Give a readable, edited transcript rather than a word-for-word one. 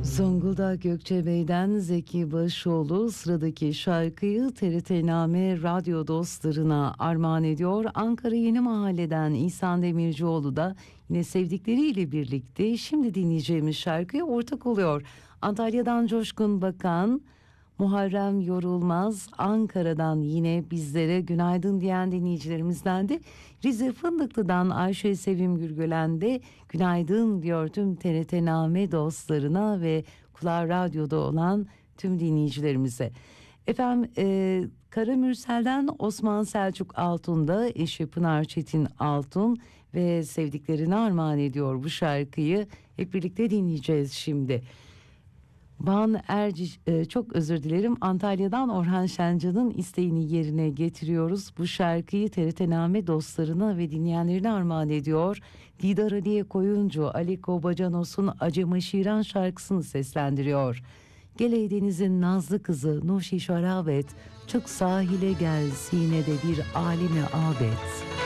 Zonguldak Gökçebey'den Zeki Başoğlu sıradaki şarkıyı TRT-Name radyo dostlarına armağan ediyor. Ankara Yeni Mahalle'den İhsan Demircioğlu da yine sevdikleriyle birlikte şimdi dinleyeceğimiz şarkıya ortak oluyor. Antalya'dan Coşkun Bakan, Muharrem Yorulmaz, Ankara'dan yine bizlere günaydın diyen dinleyicilerimizden de Rize Fındıklı'dan Ayşe Sevim Gürgölen de günaydın diyor tüm TRT-Name dostlarına ve Kulağı Radyo'da olan tüm dinleyicilerimize. Efendim Karamürsel'den Osman Selçuk Altun da eşi Pınar Çetin Altun ve sevdiklerine armağan ediyor bu şarkıyı. Hep birlikte dinleyeceğiz şimdi. Van çok özür dilerim, Antalya'dan Orhan Şencan'ın isteğini yerine getiriyoruz. Bu şarkıyı TRT-Name dostlarına ve dinleyenlerine armağan ediyor. Didar Aliye Koyuncu, Ali Kobacanos'un Acıma Şiran şarkısını seslendiriyor. Gel denizin nazlı kızı Nuşi Şarabet, çık sahile gel sinede bir alime abet.